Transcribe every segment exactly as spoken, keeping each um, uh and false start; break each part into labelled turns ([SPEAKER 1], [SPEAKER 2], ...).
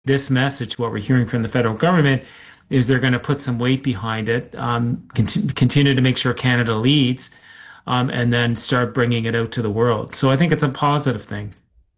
[SPEAKER 1] this message, what we're hearing from the federal government, is they're going to put some weight behind it, um, cont- continue to make sure Canada leads, um, and then start bringing it out to the world. So I think it's a positive thing.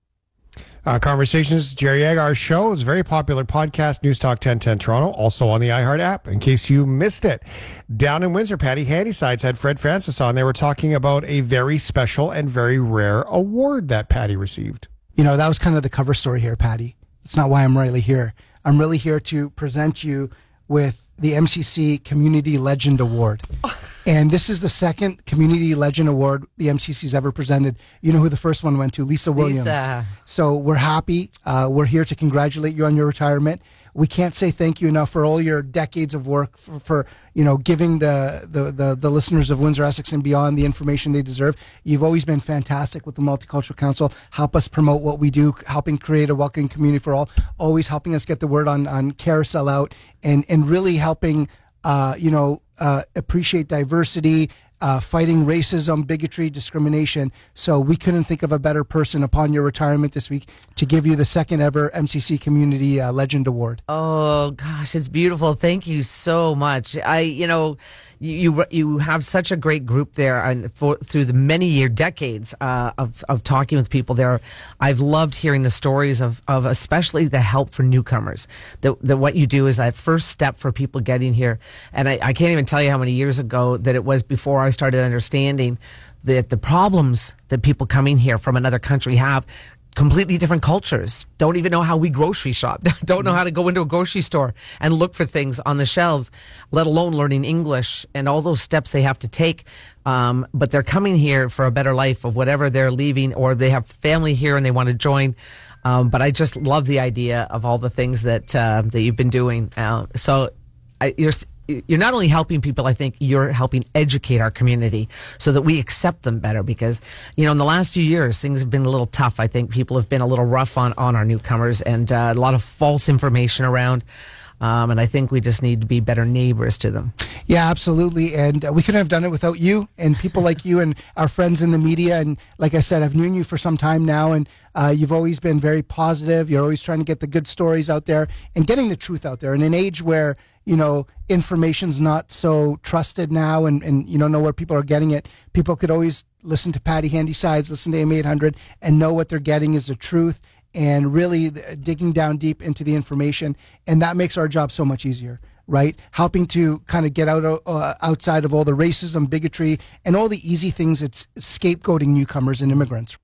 [SPEAKER 2] Uh, Conversations, Jerry Agar's show is a very popular podcast, News Talk ten ten Toronto, also on the iHeart app, in case you missed it. Down in Windsor, Patty Handysides had Fred Francis on. They were talking about a very special and very rare award that Patty received.
[SPEAKER 3] You know, that was kind of the cover story here, Patty. It's not why I'm really here. I'm really here to present you with the M C C Community Legend Award. And this is the second Community Legend Award the M C C's ever presented. You know who the first one went to? Lisa Williams.
[SPEAKER 4] Lisa.
[SPEAKER 3] So we're happy. Uh, we're here to congratulate you on your retirement. We can't say thank you enough for all your decades of work, for, for you know, giving the, the, the, the listeners of Windsor, Essex, and beyond the information they deserve. You've always been fantastic with the Multicultural Council. Help us promote what we do, helping create a welcoming community for all, always helping us get the word on, on Carousel out, and, and really helping, uh, you know, uh, appreciate diversity, Uh, fighting racism, bigotry, discrimination. So we couldn't think of a better person upon your retirement this week to give you the second ever M C C Community uh, Legend Award.
[SPEAKER 4] Oh gosh, it's beautiful. Thank you so much. I, you know, you you have such a great group there, and for through the many year decades uh, of of talking with people there, I've loved hearing the stories of of especially the help for newcomers. That that what you do is that first step for people getting here, and I, I can't even tell you how many years ago that it was before I started understanding that the problems that people coming here from another country have. Completely different cultures, don't even know how we grocery shop, don't know how to go into a grocery store and look for things on the shelves, let alone learning English and all those steps they have to take. Um, but they're coming here for a better life of whatever they're leaving, or they have family here and they want to join. Um, but I just love the idea of all the things that uh, that you've been doing. Uh, so I, you're you're not only helping people, I think you're helping educate our community so that we accept them better, because, you know, in the last few years, things have been a little tough. I think people have been a little rough on, on our newcomers, and uh, a lot of false information around. Um, and I think we just need to be better neighbors to them.
[SPEAKER 3] Yeah, absolutely. And uh, we couldn't have done it without you and people like you and our friends in the media. And like I said, I've known you for some time now, and uh, you've always been very positive. You're always trying to get the good stories out there and getting the truth out there. In an age where, you know, information's not so trusted now, and, and you don't know where people are getting it, people could always listen to Patty Handysides, listen to A M eight hundred, and know what they're getting is the truth, and really digging down deep into the information. And that makes our job so much easier, right? Helping to kind of get out uh, outside of all the racism, bigotry, and all the easy things that's scapegoating newcomers and immigrants.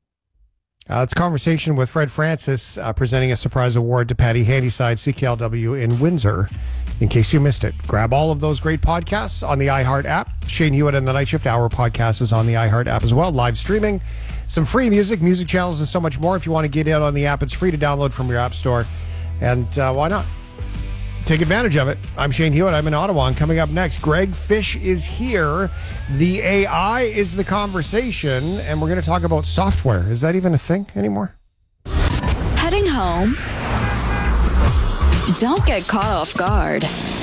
[SPEAKER 2] Uh, it's a conversation with Fred Francis, uh, presenting a surprise award to Patty Handyside, C K L W in Windsor, in case you missed it. Grab all of those great podcasts on the iHeart app. Shane Hewitt and the Night Shift Hour podcast is on the iHeart app as well. Live streaming, some free music, music channels, and so much more. If you want to get in on the app, it's free to download from your app store. And uh, why not? Take advantage of it. I'm Shane Hewitt. I'm in Ottawa. And coming up next, Greg Fish is here. The A I is the conversation, and we're going to talk about software. Is that even a thing anymore?
[SPEAKER 5] Heading home? Don't get caught off guard.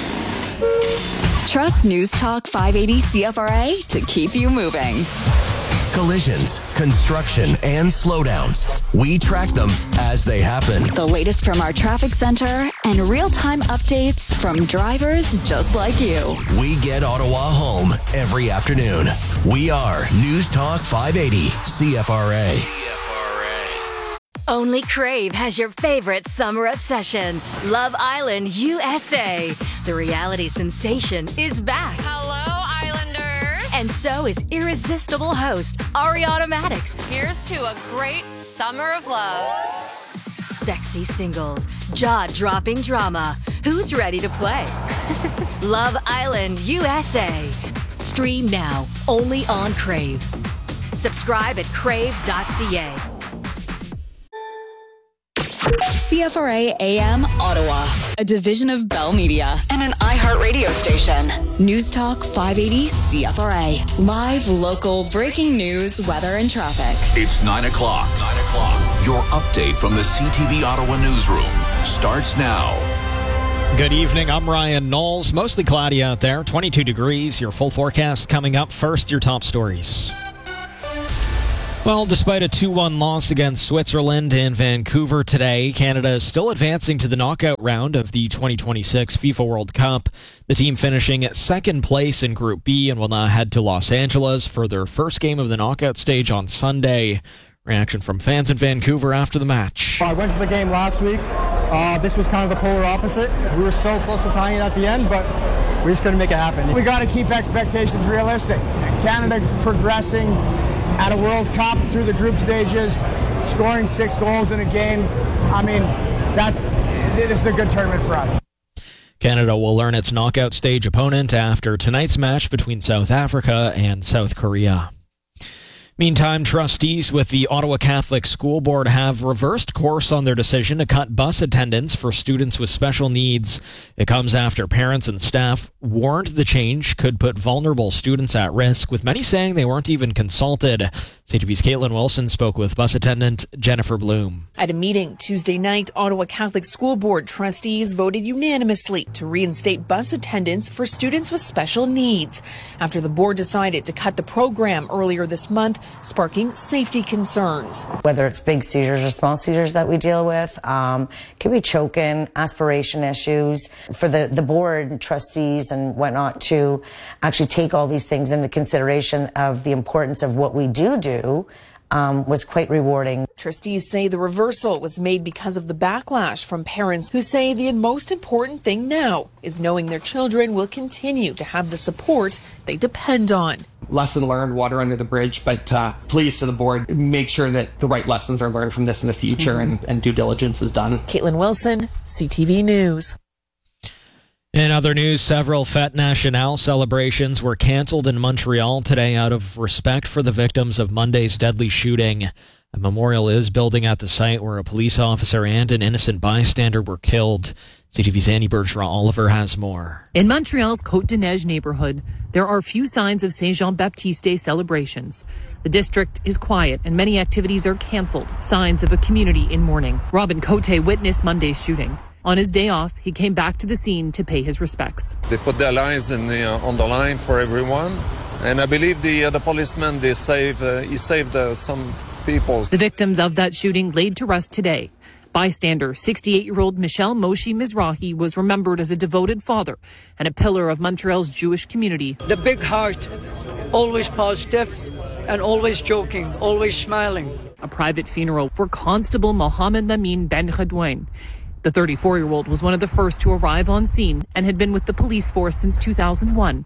[SPEAKER 5] Trust News Talk five eighty C F R A to keep you moving.
[SPEAKER 6] Collisions, construction, and slowdowns. We track them as they happen.
[SPEAKER 5] The latest from our traffic center and real-time updates from drivers just like you.
[SPEAKER 6] We get Ottawa home every afternoon. We are News Talk five eighty C F R A.
[SPEAKER 7] Only Crave has your favorite summer obsession, Love Island U S A. The reality sensation is back.
[SPEAKER 8] Hello, Islanders.
[SPEAKER 7] And so is irresistible host Ariana Maddox.
[SPEAKER 8] Here's to a great summer of love.
[SPEAKER 7] Sexy singles, jaw-dropping drama. Who's ready to play? Love Island U S A. Stream now, only on Crave. Subscribe at crave dot c a.
[SPEAKER 5] C F R A A M Ottawa, a division of Bell Media and an iHeart radio station. News Talk five eighty C F R A. Live, local, breaking news, weather, and traffic.
[SPEAKER 6] It's nine o'clock. nine o'clock. Your update from the C T V Ottawa newsroom starts now.
[SPEAKER 9] Good evening. I'm Ryan Knowles. Mostly cloudy out there. twenty-two degrees. Your full forecast coming up. First, your top stories. Well, despite a two one loss against Switzerland in Vancouver today, Canada is still advancing to the knockout round of the twenty twenty-six FIFA World Cup. The team finishing at second place in Group B and will now head to Los Angeles for their first game of the knockout stage on Sunday. Reaction from fans in Vancouver after the match.
[SPEAKER 10] I went to the game last week. Uh, this was kind of the polar opposite. We were so close to tying it at the end, but we just couldn't make it happen. We got to keep expectations realistic. Canada progressing at a World Cup through the group stages, scoring six goals in a game. I mean, that's this is a good tournament for us.
[SPEAKER 9] Canada will learn its knockout stage opponent after tonight's match between South Africa and South Korea. Meantime, trustees with the Ottawa Catholic School Board have reversed course on their decision to cut bus attendance for students with special needs. It comes after parents and staff warned the change could put vulnerable students at risk, with many saying they weren't even consulted. C T V's Caitlin Wilson spoke with bus attendant Jennifer Bloom.
[SPEAKER 11] At a meeting Tuesday night, Ottawa Catholic School Board trustees voted unanimously to reinstate bus attendance for students with special needs after the board decided to cut the program earlier this month, sparking safety concerns.
[SPEAKER 12] Whether it's big seizures or small seizures that we deal with, um, could be choking, aspiration issues. For the, the board, trustees and whatnot to actually take all these things into consideration of the importance of what we do do Um, was quite rewarding.
[SPEAKER 11] Trustees say the reversal was made because of the backlash from parents who say the most important thing now is knowing their children will continue to have the support they depend on.
[SPEAKER 13] Lesson learned, water under the bridge, but uh, please to the board, make sure that the right lessons are learned from this in the future mm-hmm. and, and due diligence is done.
[SPEAKER 11] Caitlin Wilson, C T V News.
[SPEAKER 9] In other news, several Fête Nationale celebrations were canceled in Montreal today out of respect for the victims of Monday's deadly shooting. A memorial is building at the site where a police officer and an innocent bystander were killed. C T V's Annie Bergeron Oliver has more.
[SPEAKER 14] In Montreal's Côte-des-Neiges neighborhood, there are few signs of Saint Jean-Baptiste Day celebrations. The district is quiet and many activities are canceled, signs of a community in mourning. Robin Cote witnessed Monday's shooting. On his day off, he came back to the scene to pay his respects.
[SPEAKER 15] They put their lives in the, uh, on the line for everyone, and I believe the uh, the policeman they saved uh, he saved uh, some people.
[SPEAKER 14] The victims of that shooting laid to rest today. Bystander, sixty-eight-year-old Michel Moshe Mizrahi, was remembered as a devoted father and a pillar of Montreal's Jewish community.
[SPEAKER 16] The big heart, always positive and always joking, always smiling.
[SPEAKER 14] A private funeral for Constable Mohammed Namin Ben Khadouane. The thirty-four-year-old was one of the first to arrive on scene and had been with the police force since two thousand one.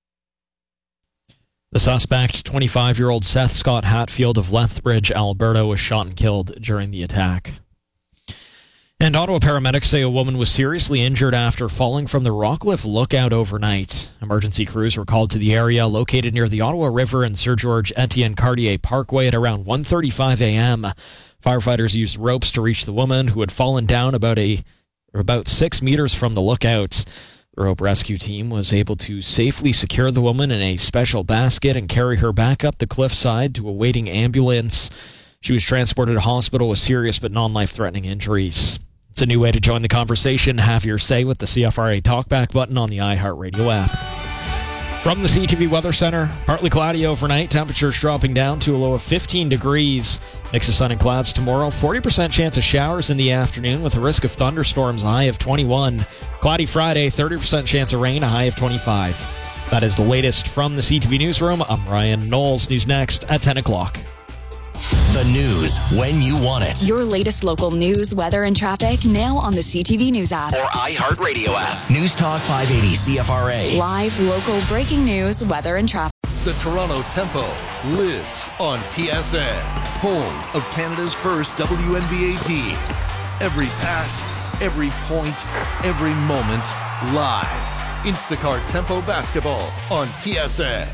[SPEAKER 9] The suspect, twenty-five-year-old Seth Scott Hatfield of Lethbridge, Alberta, was shot and killed during the attack. And Ottawa paramedics say a woman was seriously injured after falling from the Rockcliffe Lookout overnight. Emergency crews were called to the area located near the Ottawa River and Sir George Etienne Cartier Parkway at around one thirty-five a.m. Firefighters used ropes to reach the woman, who had fallen down about a about six meters from the lookout. The rope rescue team was able to safely secure the woman in a special basket and carry her back up the cliffside to a waiting ambulance. She was transported to hospital with serious but non-life-threatening injuries. It's a new way to join the conversation. Have your say with the C F R A Talkback button on the iHeartRadio app. From the C T V Weather Center, partly cloudy overnight, temperatures dropping down to a low of fifteen degrees. Mix of sun and clouds tomorrow, forty percent chance of showers in the afternoon with a risk of thunderstorms, a high of twenty-one. Cloudy Friday, thirty percent chance of rain, a high of twenty-five. That is the latest from the C T V Newsroom. I'm Ryan Knowles. News next at ten o'clock.
[SPEAKER 6] The news when you want it.
[SPEAKER 5] Your latest local news, weather, and traffic now on the C T V News app.
[SPEAKER 6] Or iHeartRadio app. News Talk five eighty C F R A.
[SPEAKER 5] Live, local, breaking news, weather, and traffic.
[SPEAKER 17] The Toronto Tempo lives on T S N, home of Canada's first W N B A team. Every pass, every point, every moment, live. Instacart Tempo Basketball on T S N.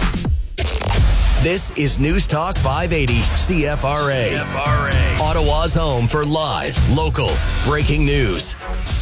[SPEAKER 6] This is News Talk five eighty C F R A. C F R A. Ottawa's home for live, local, breaking news.